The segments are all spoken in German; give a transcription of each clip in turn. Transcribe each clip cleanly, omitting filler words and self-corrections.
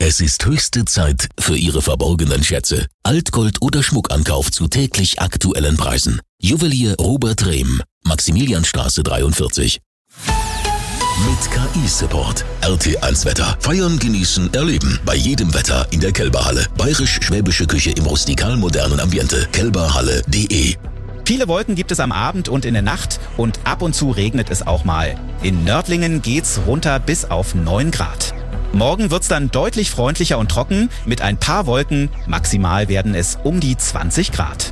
Es ist höchste Zeit für Ihre verborgenen Schätze. Altgold oder Schmuckankauf zu täglich aktuellen Preisen. Juwelier Robert Rehm, Maximilianstraße 43. Mit KI-Support. RT1 Wetter. Feiern, genießen, erleben. Bei jedem Wetter in der Kelberhalle. Bayerisch-schwäbische Küche im rustikal-modernen Ambiente. kelberhalle.de. Viele Wolken gibt es am Abend und in der Nacht und ab und zu regnet es auch mal. In Nördlingen geht's runter bis auf 9 Grad. Morgen wird's dann deutlich freundlicher und trocken mit ein paar Wolken. Maximal werden es um die 20 Grad.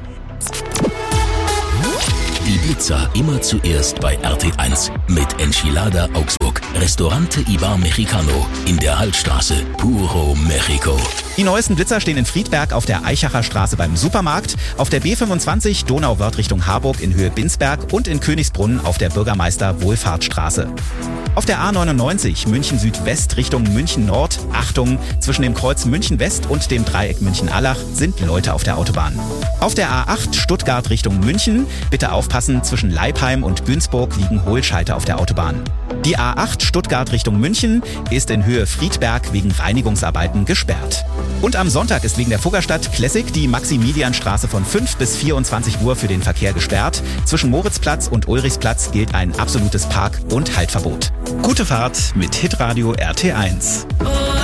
Ibiza immer zuerst bei RT1 mit Enchilada Augsburg. Restaurante Ibar Mexicano in der Hallstraße. Puro Mexico. Die neuesten Blitzer stehen in Friedberg auf der Eichacher Straße beim Supermarkt, auf der B25 Donauwörth Richtung Harburg in Höhe Binsberg und in Königsbrunn auf der Bürgermeister-Wohlfahrtsstraße. Auf der A99 München Südwest Richtung München Nord, Achtung, zwischen dem Kreuz München West und dem Dreieck München-Allach sind Leute auf der Autobahn. Auf der A8 Stuttgart Richtung München, bitte aufpassen, zwischen Leipheim und Günzburg liegen Hohlscheite auf der Autobahn. Die A8 Stuttgart Richtung München ist in Höhe Friedberg wegen Reinigungsarbeiten gesperrt. Und am Sonntag ist wegen der Fuggerstadt Classic die Maximilianstraße von 5 bis 24 Uhr für den Verkehr gesperrt. Zwischen Moritzplatz und Ulrichsplatz gilt ein absolutes Park- und Haltverbot. Gute Fahrt mit Hitradio RT1.